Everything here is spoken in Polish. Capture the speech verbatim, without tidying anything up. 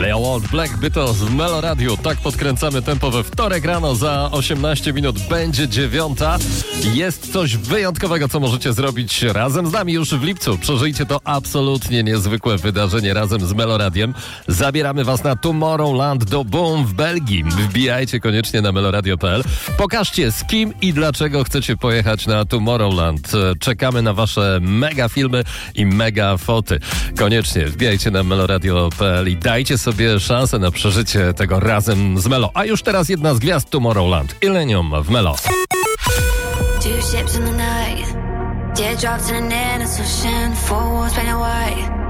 Leo Walt, Black Beatles w Melo Radio. Tak podkręcamy tempo we wtorek rano. Za osiemnaście minut będzie dziewiąta. Jest coś wyjątkowego, co możecie zrobić razem z nami już w lipcu. Przeżyjcie to absolutnie niezwykłe wydarzenie razem z Melo Radiem. Zabieramy was na Tomorrowland do Boom w Belgii. Wbijajcie koniecznie na meloradio kropka p l. Pokażcie, z kim i dlaczego chcecie pojechać na Tomorrowland. Czekamy na wasze mega filmy i mega foty. Koniecznie wbijajcie na meloradio kropka p l i dajcie sobie szansę na przeżycie tego razem z Melo. A już teraz jedna z gwiazd Tomorrowland, Illenium w Melo. Two ships in the night, teardrops in an innocent ocean, four walls painted white.